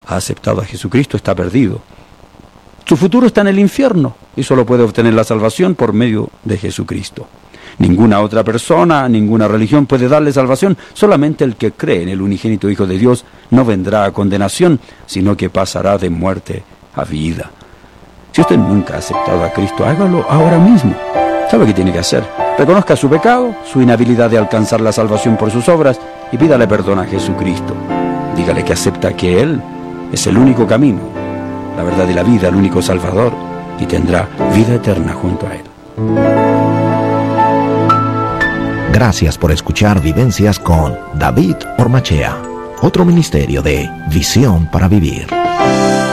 ha aceptado a Jesucristo está perdido. Su futuro está en el infierno y solo puede obtener la salvación por medio de Jesucristo. Ninguna otra persona, ninguna religión puede darle salvación. Solamente el que cree en el unigénito Hijo de Dios no vendrá a condenación, sino que pasará de muerte a vida. Si usted nunca ha aceptado a Cristo, hágalo ahora mismo. ¿Sabe qué tiene que hacer? Reconozca su pecado, su inhabilidad de alcanzar la salvación por sus obras y pídale perdón a Jesucristo. Dígale que acepta que Él es el único camino, la verdad y la vida, el único Salvador, y tendrá vida eterna junto a Él. Gracias por escuchar Vivencias con David Ormachea, otro ministerio de Visión para Vivir.